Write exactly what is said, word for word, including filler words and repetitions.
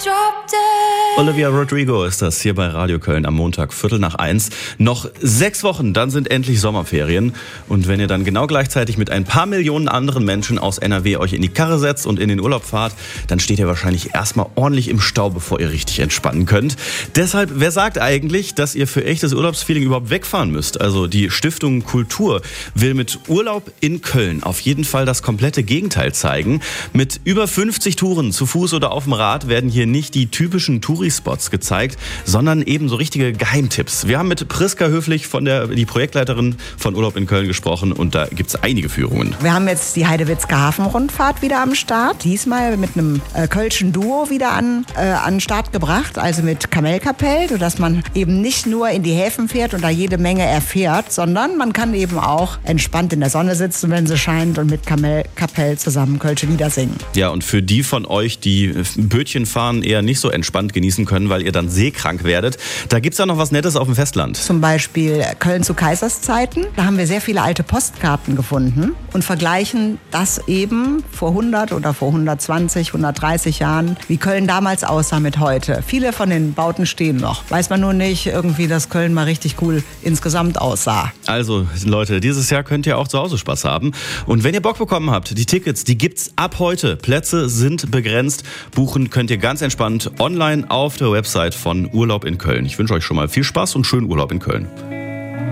Olivia Rodrigo ist das hier bei Radio Köln am Montag, Viertel nach eins. Noch sechs Wochen, dann sind endlich Sommerferien. Und wenn ihr dann genau gleichzeitig mit ein paar Millionen anderen Menschen aus N R W euch in die Karre setzt und in den Urlaub fahrt, dann steht ihr wahrscheinlich erstmal ordentlich im Stau, bevor ihr richtig entspannen könnt. Deshalb, wer sagt eigentlich, dass ihr für echtes Urlaubsfeeling überhaupt wegfahren müsst? Also die Stiftung Kultur will mit Urlaub in Köln auf jeden Fall das komplette Gegenteil zeigen. Mit über fünfzig Touren zu Fuß oder auf dem Rad werden hier nicht die typischen Touri-Spots gezeigt, sondern eben so richtige Geheimtipps. Wir haben mit Priska Höflich, von der, die Projektleiterin von Urlaub in Köln, gesprochen und da gibt es einige Führungen. Wir haben jetzt die Heidewitzka Hafenrundfahrt wieder am Start. Diesmal mit einem äh, kölschen Duo wieder an, äh, an den Start gebracht, also mit Kamelkapell, sodass man eben nicht nur in die Häfen fährt und da jede Menge erfährt, sondern man kann eben auch entspannt in der Sonne sitzen, wenn sie scheint, und mit Kamelkapell zusammen kölsche Lieder singen. Ja, und für die von euch, die Bötchen fahren, eher nicht so entspannt genießen können, weil ihr dann seekrank werdet, da gibt's ja noch was Nettes auf dem Festland. Zum Beispiel Köln zu Kaiserszeiten. Da haben wir sehr viele alte Postkarten gefunden und vergleichen das eben vor hundert oder vor hundertzwanzig, hundertdreißig Jahren, wie Köln damals aussah mit heute. Viele von den Bauten stehen noch. Weiß man nur nicht irgendwie, dass Köln mal richtig cool insgesamt aussah. Also Leute, dieses Jahr könnt ihr auch zu Hause Spaß haben. Und wenn ihr Bock bekommen habt, die Tickets, die gibt's ab heute. Plätze sind begrenzt. Buchen könnt ihr ganz entspannt online auf der Website von Urlaub in Köln. Ich wünsche euch schon mal viel Spaß und schönen Urlaub in Köln.